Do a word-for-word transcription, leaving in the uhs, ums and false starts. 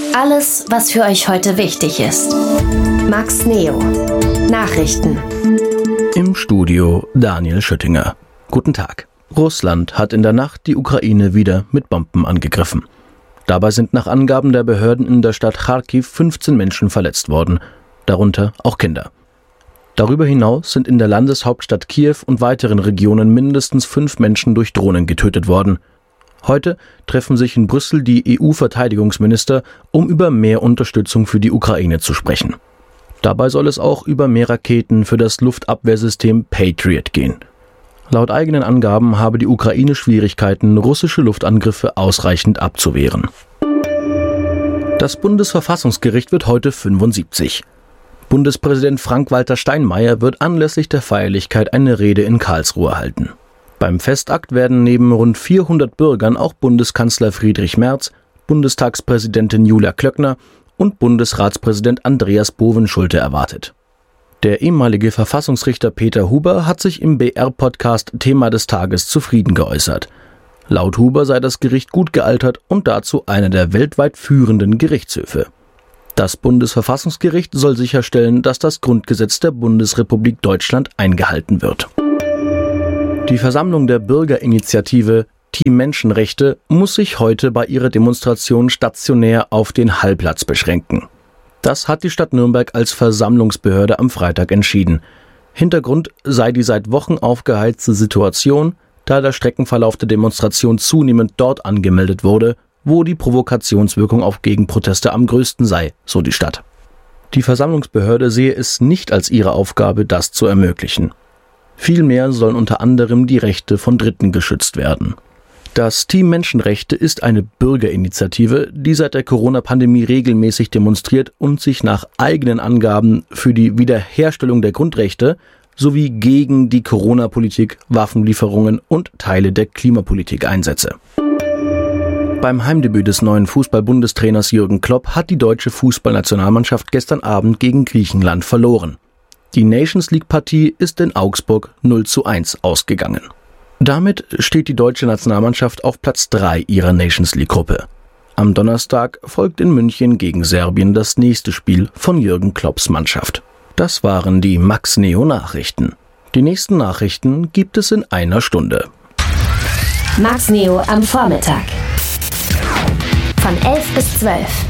Alles, was für euch heute wichtig ist. Max Neo. Nachrichten. Im Studio Daniel Schüttinger. Guten Tag. Russland hat in der Nacht die Ukraine wieder mit Bomben angegriffen. Dabei sind nach Angaben der Behörden in der Stadt Charkiw fünfzehn Menschen verletzt worden, darunter auch Kinder. Darüber hinaus sind in der Landeshauptstadt Kiew und weiteren Regionen mindestens fünf Menschen durch Drohnen getötet worden. Heute treffen sich in Brüssel die E U-Verteidigungsminister, um über mehr Unterstützung für die Ukraine zu sprechen. Dabei soll es auch über mehr Raketen für das Luftabwehrsystem Patriot gehen. Laut eigenen Angaben habe die Ukraine Schwierigkeiten, russische Luftangriffe ausreichend abzuwehren. Das Bundesverfassungsgericht wird heute fünfundsiebzig. Bundespräsident Frank-Walter Steinmeier wird anlässlich der Feierlichkeit eine Rede in Karlsruhe halten. Beim Festakt werden neben rund vierhundert Bürgern auch Bundeskanzler Friedrich Merz, Bundestagspräsidentin Julia Klöckner und Bundesratspräsident Andreas Bovenschulte erwartet. Der ehemalige Verfassungsrichter Peter Huber hat sich im B R-Podcast Thema des Tages zufrieden geäußert. Laut Huber sei das Gericht gut gealtert und dazu einer der weltweit führenden Gerichtshöfe. Das Bundesverfassungsgericht soll sicherstellen, dass das Grundgesetz der Bundesrepublik Deutschland eingehalten wird. Die Versammlung der Bürgerinitiative Team Menschenrechte muss sich heute bei ihrer Demonstration stationär auf den Hallplatz beschränken. Das hat die Stadt Nürnberg als Versammlungsbehörde am Freitag entschieden. Hintergrund sei die seit Wochen aufgeheizte Situation, da der Streckenverlauf der Demonstration zunehmend dort angemeldet wurde, wo die Provokationswirkung auf Gegenproteste am größten sei, so die Stadt. Die Versammlungsbehörde sehe es nicht als ihre Aufgabe, das zu ermöglichen. Vielmehr sollen unter anderem die Rechte von Dritten geschützt werden. Das Team Menschenrechte ist eine Bürgerinitiative, die seit der Corona-Pandemie regelmäßig demonstriert und sich nach eigenen Angaben für die Wiederherstellung der Grundrechte sowie gegen die Corona-Politik, Waffenlieferungen und Teile der Klimapolitik einsetze. Beim Heimdebüt des neuen Fußball-Bundestrainers Jürgen Klopp hat die deutsche Fußballnationalmannschaft gestern Abend gegen Griechenland verloren. Die Nations-League-Partie ist in Augsburg null zu eins ausgegangen. Damit steht die deutsche Nationalmannschaft auf Platz drei ihrer Nations-League-Gruppe. Am Donnerstag folgt in München gegen Serbien das nächste Spiel von Jürgen Klopps Mannschaft. Das waren die Max Neo Nachrichten. Die nächsten Nachrichten gibt es in einer Stunde. Max Neo am Vormittag. Von elf bis zwölf.